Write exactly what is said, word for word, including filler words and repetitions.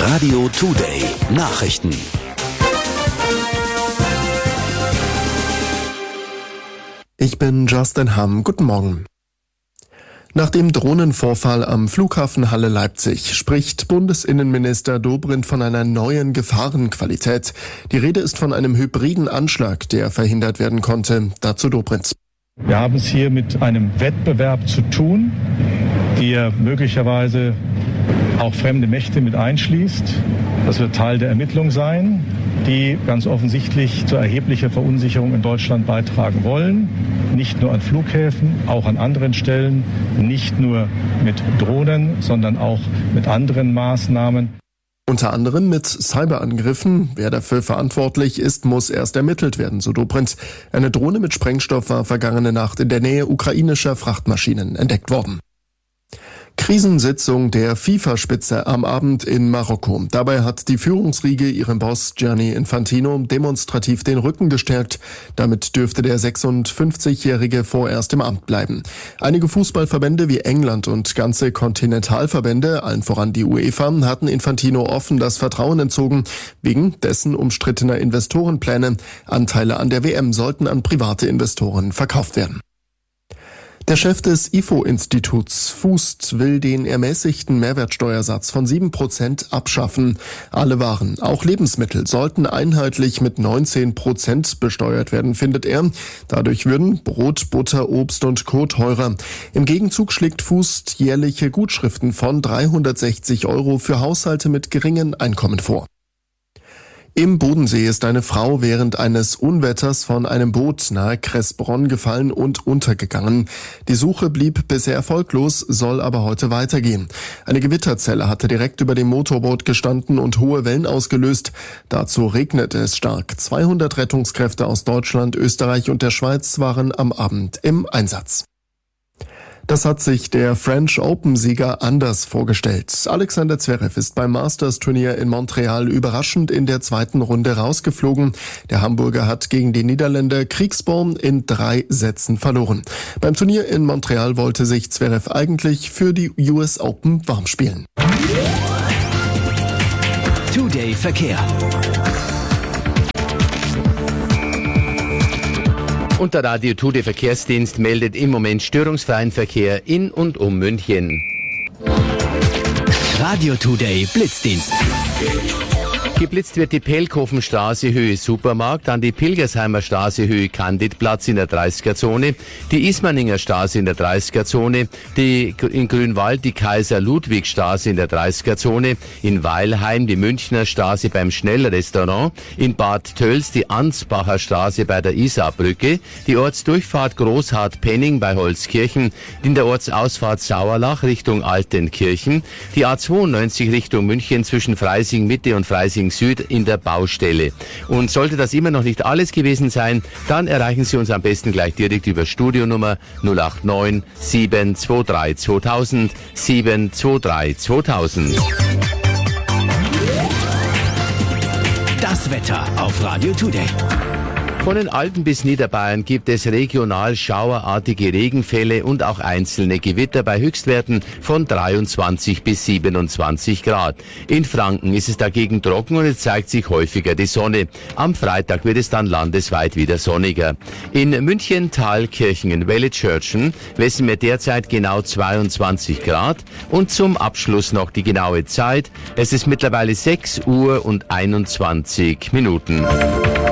Radio Today Nachrichten. Ich bin Justin Hamm. Guten Morgen. Nach dem Drohnenvorfall am Flughafen Halle-Leipzig spricht Bundesinnenminister Dobrindt von einer neuen Gefahrenqualität. Die Rede ist von einem hybriden Anschlag, der verhindert werden konnte. Dazu Dobrindt. Wir haben es hier mit einem Wettbewerb zu tun, der möglicherweise auch fremde Mächte mit einschließt. Das wird Teil der Ermittlung sein, die ganz offensichtlich zu erheblicher Verunsicherung in Deutschland beitragen wollen. Nicht nur an Flughäfen, auch an anderen Stellen, nicht nur mit Drohnen, sondern auch mit anderen Maßnahmen. Unter anderem mit Cyberangriffen. Wer dafür verantwortlich ist, muss erst ermittelt werden, so Dobrindt. Eine Drohne mit Sprengstoff war vergangene Nacht in der Nähe ukrainischer Frachtmaschinen entdeckt worden. Krisensitzung der FIFA-Spitze am Abend in Marokko. Dabei hat die Führungsriege ihrem Boss Gianni Infantino demonstrativ den Rücken gestärkt. Damit dürfte der sechsundfünfzigjährige vorerst im Amt bleiben. Einige Fußballverbände wie England und ganze Kontinentalverbände, allen voran die UEFA, hatten Infantino offen das Vertrauen entzogen, wegen dessen umstrittener Investorenpläne. Anteile an der W M sollten an private Investoren verkauft werden. Der Chef des I F O-Instituts Fußt will den ermäßigten Mehrwertsteuersatz von sieben Prozent abschaffen. Alle Waren, auch Lebensmittel, sollten einheitlich mit neunzehn Prozent besteuert werden, findet er. Dadurch würden Brot, Butter, Obst und Co. teurer. Im Gegenzug schlägt Fußt jährliche Gutschriften von dreihundertsechzig Euro für Haushalte mit geringen Einkommen vor. Im Bodensee ist eine Frau während eines Unwetters von einem Boot nahe Kressbronn gefallen und untergegangen. Die Suche blieb bisher erfolglos, soll aber heute weitergehen. Eine Gewitterzelle hatte direkt über dem Motorboot gestanden und hohe Wellen ausgelöst. Dazu regnete es stark. zweihundert Rettungskräfte aus Deutschland, Österreich und der Schweiz waren am Abend im Einsatz. Das hat sich der French Open-Sieger anders vorgestellt. Alexander Zverev ist beim Masters-Turnier in Montreal überraschend in der zweiten Runde rausgeflogen. Der Hamburger hat gegen den Niederländer Kriegsborn in drei Sätzen verloren. Beim Turnier in Montreal wollte sich Zverev eigentlich für die U S Open warm spielen. Today Verkehr. Und der Radio Today Verkehrsdienst meldet im Moment störungsfreien Verkehr in und um München. Radio Today Blitzdienst. Geblitzt wird die Pelkhofenstraße Höhe Supermarkt, dann die Pilgersheimer Straße Höhe Candidplatz in der dreißiger Zone, die Ismaninger Straße in der dreißiger Zone, die in Grünwald die Kaiser-Ludwig-Straße in der dreißiger Zone, in Weilheim die Münchner Straße beim Schnellrestaurant, in Bad Tölz die Ansbacher Straße bei der Isarbrücke, die Ortsdurchfahrt Großhardt-Penning bei Holzkirchen, in der Ortsausfahrt Sauerlach Richtung Altenkirchen, die A zweiundneunzig Richtung München zwischen Freising Mitte und Freising Süd in der Baustelle. Und sollte das immer noch nicht alles gewesen sein, dann erreichen Sie uns am besten gleich direkt über Studionummer null acht neun sieben zwei drei zweitausend sieben zwei drei zweitausend. Das Wetter auf Radio Today. Von den Alpen bis Niederbayern gibt es regional schauerartige Regenfälle und auch einzelne Gewitter bei Höchstwerten von dreiundzwanzig bis siebenundzwanzig Grad. In Franken ist es dagegen trocken und es zeigt sich häufiger die Sonne. Am Freitag wird es dann landesweit wieder sonniger. In München, Thalkirchen, in Wellitzschörtchen messen wir derzeit genau zweiundzwanzig Grad. Und zum Abschluss noch die genaue Zeit. Es ist mittlerweile sechs Uhr und einundzwanzig Minuten.